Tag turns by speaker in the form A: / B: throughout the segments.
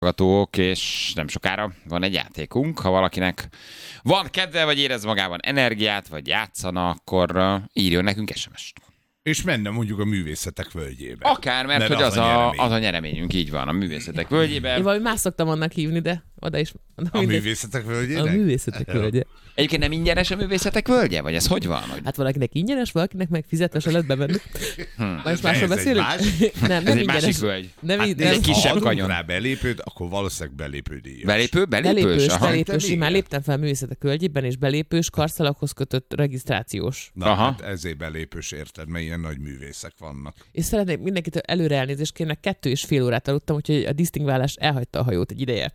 A: hallgatók, és nem sokára van egy játékunk. Ha valakinek van kedve, vagy érez magában energiát, vagy játszana, akkor írjon nekünk SMS-t.
B: És menne mondjuk a művészetek völgyébe.
A: Akár, mert hogy az a nyereményünk, így van, a művészetek völgyébe.
C: Én valami más szoktam annak hívni, de oda is.
B: A művészetek völgyének?
C: A művészetek völgye.
A: Egyébként nem ingyenes a művészetek völgye? Vagy ez hogy van? Hogy...
C: Hát valakinek ingyenes, valakinek meg fizetve se lehet bemenni. Most másról beszélünk? Nem
A: ez egy
C: ingyenes.
A: másik völgy.
C: Nem,
A: ez egy kisebb kanyon.
B: Rá belépőd, akkor valószínűleg belépődíjas.
C: Belépős. Én már léptem fel a művészetek völgyében, és belépős karszalaghoz kötött regisztrációs.
B: Na, hát ezért belépős, érted, mert ilyen nagy művészek vannak.
C: És szeretnék mindenkitől előre elnézést kérni, 2,5 órát aludtam, úgyhogy a disztingválás elhagyta a hajót egy ideje.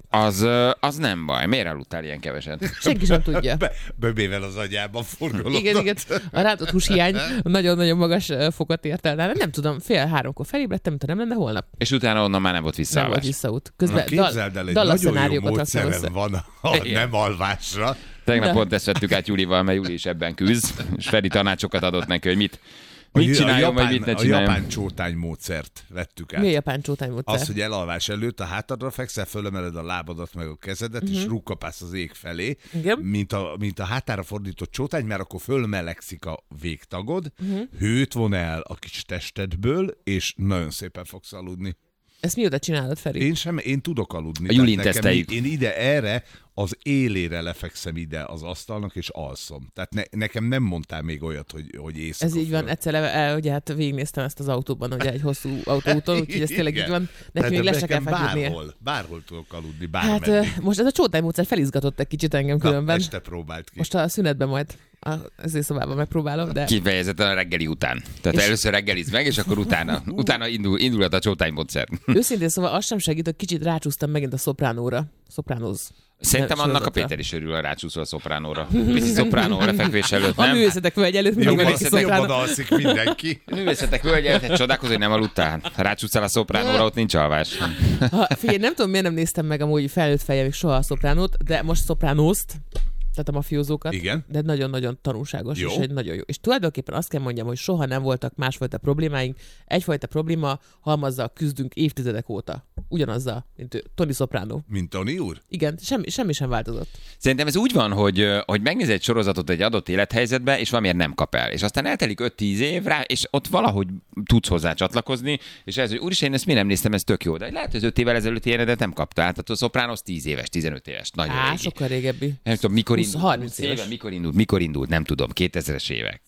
A: Az nem baj. Miért aludtál ilyen keveset?
C: Senki sem tudja.
B: Böbével az agyában forgolódott.
C: Igen. A rántott húshiány nagyon-nagyon magas fokot ért el. Nem tudom, 2:30-kor felébredtem, mint ha nem lenne holnap.
A: És utána onnan már nem volt visszaállás.
C: Nem volt visszaút. Közben
B: képzeld el, egy nagyon jó módszerem van a nem alvásra.
A: Tegnap pont ezt vettük át Julival, mert Juli is ebben küzd, és Feri tanácsokat adott neki, hogy mit csináljon, vagy mit ne csináljon.
B: A japán csótány módszert vettük át.
C: Mi a japán csótány módszer?
B: Az, hogy elalvás előtt a hátadra fekszel, fölemeled a lábadat meg a kezedet, és rúgkapálsz az ég felé, mint a hátára fordított csótány, mert akkor fölmelegszik a végtagod, hőt von el a kis testedből, és nagyon szépen fogsz aludni.
C: Ezt mióta csinálod, Feri?
B: Én tudok aludni.
A: A Julin teszteljük.
B: Én ide erre, az élére lefekszem ide az asztalnak, és alszom. Tehát nekem nem mondtál még olyat, hogy éjszaka.
C: Ez így van, egyszer ugye hát végignéztem ezt az autóban, ugye egy hosszú autóúton, úgyhogy ez tényleg így van. Neki még le se kell feküdnie.
B: Bárhol tudok aludni, bármeddig.
C: Hát most ez a csótánymódszer felizgatott egy kicsit engem különben.
B: Este próbált ki.
C: Most a szünetben majd ezért szobában megpróbálom, de...
A: Kifejezetten a reggeli után. Tehát először reggeliz meg, és akkor utána indulhat a csótánymódszer.
C: Őszintén szóval az sem segít, hogy kicsit rácsúsztam megint a szopránóra. Szopránóz.
A: Szerintem annak a Péter is örül, a rácsúszol a szopránóra. Pici szopránó lefekvés előtt, nem?
C: A művészetek völgy előtt mindig van egy szopránó.
B: Jobban alszik mindenki.
A: A művészetek völgy előtt egy csodálkozó, hogy nem aludtál. Ha rácsúszol a szopránóra, ott nincs alvás.
C: Figyelj, nem tudom, miért nem néztem meg amúgy felnőtt fejjel még soha a szopránót, de most szopránózt, tehát a mafiózókat,
B: igen?
C: De nagyon-nagyon tanulságos, és egy nagyon jó. És tulajdonképpen azt kell mondjam, hogy soha nem voltak másfajta problémáink. Egyfajta probléma halmazzal küzdünk évtizedek óta. Ugyanazzal, mint Tony Soprano.
B: Mint Tony úr?
C: Igen, semmi sem változott.
A: Szerintem ez úgy van, hogy megnéz egy sorozatot egy adott élethelyzetbe, és valamiért nem kap el. És aztán eltelik 5-10 év rá, és ott valahogy tudsz hozzá csatlakozni, és ez, hogy úristen, én ezt mi nem néztem, ez tök jó. De lehet, hogy az 5 évvel ezelőtt ilyenedet nem kaptál. Tehát a Sopranos 10 éves, 15 éves. Nagyon régi.
C: Sokkal régebbi.
A: Nem tudom, mikor
C: 30 éves.
A: Mikor indult, nem tudom, 2000-es évek,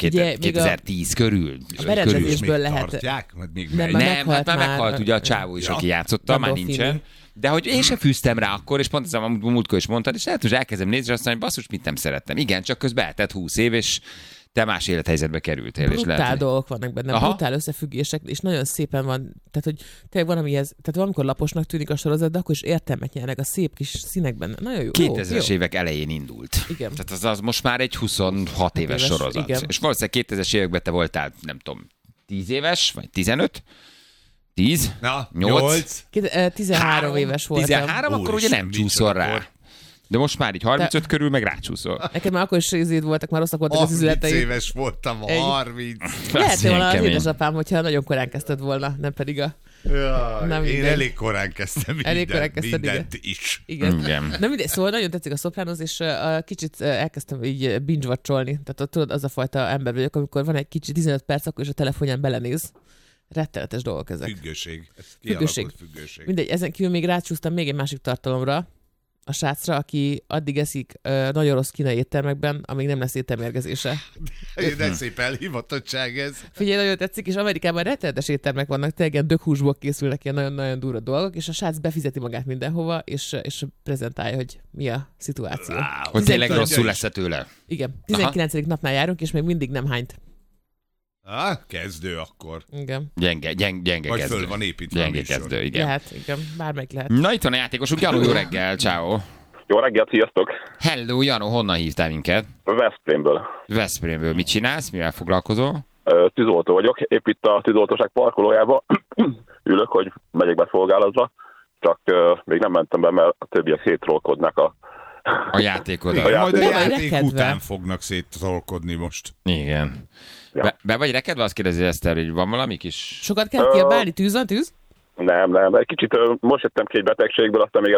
A: 2010 körül.
C: A berendezésből lehet.
B: Tartják?
A: Nem, hát már meghalt ugye a csávó is, aki játszotta, már nincsen. De hogy én sem fűztem rá akkor, és pont ez a múltkor is mondtad, és lehet, hogy elkezdem nézni, és azt mondom, hogy basszus, mit nem szerettem. Igen, csak közben eltelt 20 év, és te más élethelyzetbe kerültél.
C: Brutál dolgok vannak benne, brutál összefüggések, és nagyon szépen van, tehát hogy tényleg van, amihez, tehát valamikor laposnak tűnik a sorozat, de akkor is értelmet nyernek a szép kis színekben. Nagyon jó.
A: 2000-es évek elején indult.
C: Igen.
A: Tehát az most már egy 26 éves sorozat. Igen. És valószínűleg 2000-es években te voltál, nem tudom, 10 éves, vagy 15? 10?
B: Na,
A: 8?
C: 13 éves voltam.
A: 13, akkor ugye nem csúszol rá. De most már így 35 körül meg rácsúszol.
C: Nekem már akkor is ízét voltak, már rosszak voltak az üzleteim.
B: 30 éves voltam, 30.
C: Lehet, hogy az édesapám, hogyha nagyon korán kezdted volna, nem pedig a...
B: Én elég korán kezdtem mindent is.
C: Igen. Nem mindegy, szóval nagyon tetszik a Sopranos, és kicsit elkezdtem így binge-watcholni. Tehát tudod, az a fajta ember vagyok, amikor van egy kicsi 15 perc, akkor is a telefonján belenéz. Rettenetes dolgok ezek.
B: Függőség. Függőség.
C: Mindegy, ezen kívül még rácsúsztam még egy másik tartalomra, a srácra, aki addig eszik nagyon rossz kínai éttermekben, amíg nem lesz éttermérgezése.
B: De szép elhivatottság ez.
C: Figyelj, nagyon tetszik, és Amerikában rettenetes éttermek vannak, tényleg ilyen dökhúsból készülnek ilyen nagyon-nagyon durva dolgok, és a srác befizeti magát mindenhova, és prezentálja, hogy mi a szituáció.
A: Wow. Hogy tényleg rosszul lesz tőle.
C: Igen. 19. napnál járunk, és még mindig nem hányt.
B: Kezdő akkor.
C: Igen.
A: Gyenge
B: vagy
A: kezdő.
B: Föl van építve.
A: Gyenge kezdő, igen.
C: Lehet, igen. Bármelyik lehet.
A: Na itt van a játékosunk, Janó, jó reggel, ciao.
D: Jó reggelt, sziasztok!
A: Hello, Janó, honnan hívtál minket?
D: Veszprémből.
A: Veszprémből. Mit csinálsz? Mivel foglalkozol?
D: Tűzoltó vagyok. Épp itt a tűzoltóság parkolójába ülök, hogy megyek be szolgálatba. Csak még nem mentem be, mert a többiek szétrolkodnak
A: a játékodat.
B: Majd a játék után fognak szétrolkodni most.
A: Igen. Ja. Be vagy rekedve? Azt kérdezi Eszter, hogy van valami kis...
C: Sokat kell kiabálni? Tűz van, tűz?
D: Nem. Egy kicsit most jöttem ki egy betegségből, aztán még